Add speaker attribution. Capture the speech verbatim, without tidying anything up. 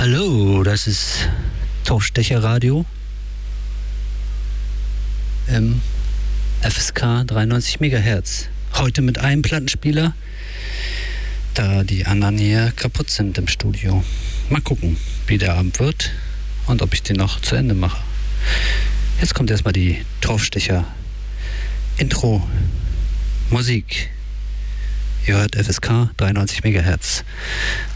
Speaker 1: Hallo, das ist Torfstecher Radio im F S K dreiundneunzig Megahertz. Heute mit einem Plattenspieler, da die anderen hier kaputt sind im Studio. Mal gucken, wie der Abend wird und ob ich den noch zu Ende mache. Jetzt kommt erstmal die Torfstecher Intro Musik. Ihr hört F S K dreiundneunzig Megahertz.